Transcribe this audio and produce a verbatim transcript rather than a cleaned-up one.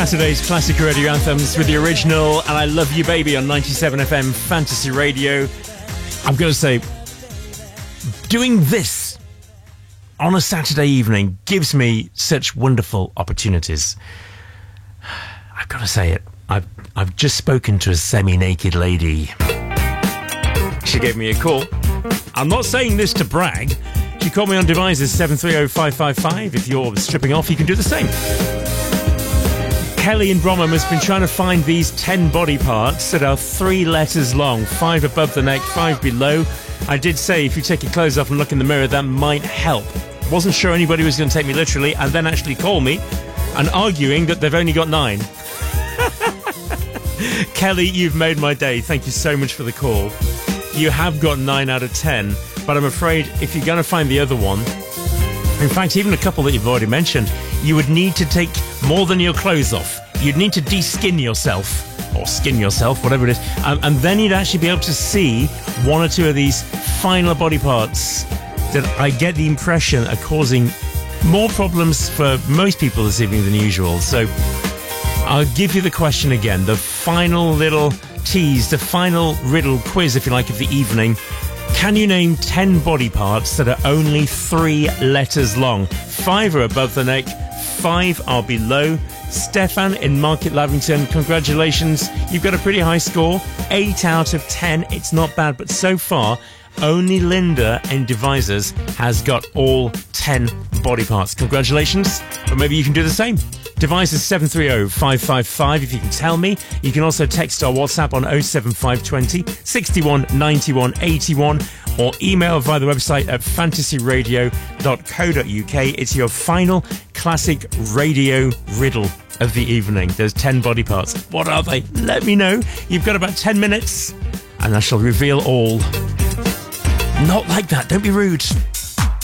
Saturday's classic radio anthems with the original and I Love You Baby on ninety-seven F M Fantasy Radio. I'm going to say, doing this on a Saturday evening gives me such wonderful opportunities. I've got to say it. I've, I've just spoken to a semi-naked lady. She gave me a call. I'm not saying this to brag. She called me on devices seven three zero five five five. If you're stripping off, you can do the same. Kelly in Bromham has been trying to find these ten body parts that are three letters long, five above the neck, five below. I did say if you take your clothes off and look in the mirror, that might help. Wasn't sure anybody was going to take me literally and then actually call me and arguing that they've only got nine. Kelly, you've made my day. Thank you so much for the call. You have got nine out of ten, but I'm afraid if you're going to find the other one, in fact, even a couple that you've already mentioned, you would need to take more than your clothes off. You'd need to de-skin yourself, or skin yourself, whatever it is, um, and then you'd actually be able to see one or two of these finer body parts that I get the impression are causing more problems for most people this evening than usual. So I'll give you the question again, the final little tease, the final riddle quiz, if you like, of the evening. Can you name ten body parts that are only three letters long? Five are above the neck, five are below. Stefan in Market Lavington, congratulations. You've got a pretty high score, eight out of ten. It's not bad, but so far, only Linda in Devisors has got all ten body parts. Congratulations, but maybe you can do the same. Devices seven three zero five five five if you can tell me. You can also text our WhatsApp on oh seven five two oh six one nine one eight one or email via the website at fantasy radio dot co dot uk. It's your final classic radio riddle of the evening. There's ten body parts. What are they? Let me know. You've got about ten minutes and I shall reveal all. Not like that. Don't be rude.